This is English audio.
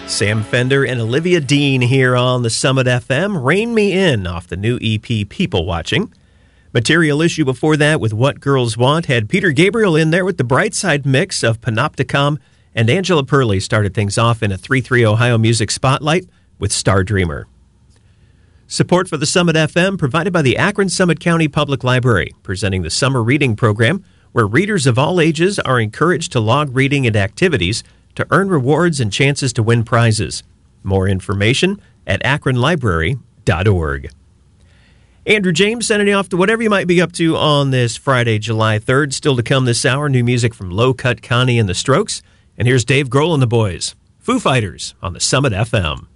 Sam Fender and Olivia Dean here on the Summit FM. Rain Me In off the new EP People Watching. Material Issue before that with What Girls Want had Peter Gabriel in there with the Brightside mix of Panopticon, and Angela Perley started things off in a 3-3 Ohio Music Spotlight with Star Dreamer. Support for the Summit FM provided by the Akron Summit County Public Library, presenting the Summer Reading Program, where readers of all ages are encouraged to log reading and activities to earn rewards and chances to win prizes. More information at akronlibrary.org. Andrew James sending you off to whatever you might be up to on this Friday, July 3rd. Still to come this hour, new music from Low Cut Connie and the Strokes. And here's Dave Grohl and the Boys, Foo Fighters on the Summit FM.